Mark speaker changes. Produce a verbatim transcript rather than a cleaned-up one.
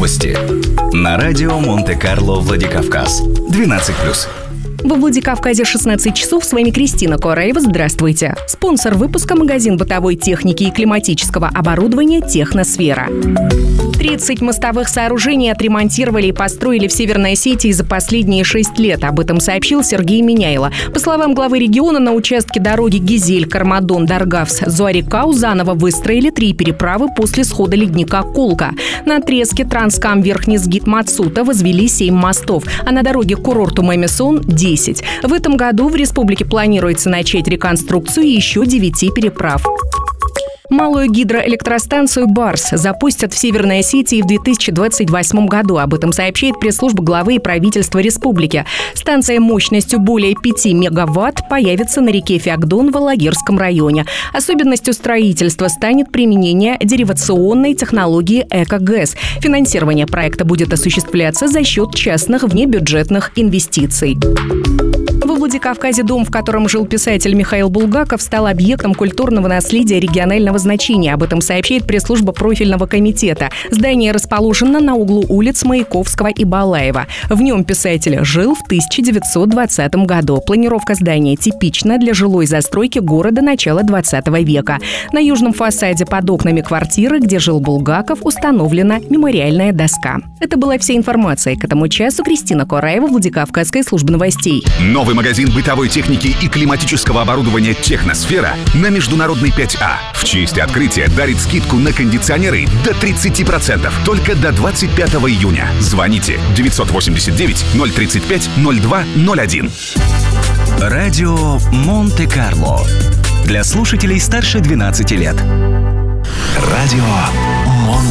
Speaker 1: Новости на радио Монте-Карло Владикавказ. двенадцать плюс.
Speaker 2: Во Владикавказе шестнадцать часов. С вами Кристина Кораева. Здравствуйте. Спонсор выпуска — магазин бытовой техники и климатического оборудования «Техносфера». тридцать мостовых сооружений отремонтировали и построили в Северной Осетии за последние шесть лет. Об этом сообщил Сергей Миняйло. По словам главы региона, на участке дороги Гизель-Кармадон-Даргавс-Зуарикау заново выстроили три переправы после схода ледника Колка. На отрезке Транскам-Верхний-Сгит-Мацута возвели семь мостов, а на дороге к курорту Мемесон – десять. В этом году в республике планируется начать реконструкцию еще девяти переправ. Малую гидроэлектростанцию «Барс» запустят в Северной Осетии в две тысячи двадцать восьмом году. Об этом сообщает пресс-служба главы и правительства республики. Станция мощностью более пяти мегаватт появится на реке Феогдон в Алагирском районе. Особенностью строительства станет применение деривационной технологии «Эко-ГЭС». Финансирование проекта будет осуществляться за счет частных внебюджетных инвестиций. Во Владикавказе дом, в котором жил писатель Михаил Булгаков, стал объектом культурного наследия регионального значения. Об этом сообщает пресс-служба профильного комитета. Здание расположено на углу улиц Маяковского и Балаева. В нем писатель жил в тысяча девятьсот двадцатом году. Планировка здания типична для жилой застройки города начала двадцатого века. На южном фасаде под окнами квартиры, где жил Булгаков, установлена мемориальная доска. Это была вся информация к этому часу. Кристина Кораева, Владикавказская служба новостей.
Speaker 3: Новый магазин бытовой техники и климатического оборудования «Техносфера» на Международной пять А в честь открытия дарит скидку на кондиционеры до тридцати процентов только до двадцать пятого июня. Звоните девятьсот восемьдесят девять ноль тридцать пять ноль два ноль один.
Speaker 1: Радио Монте-Карло для слушателей старше двенадцати лет. Радио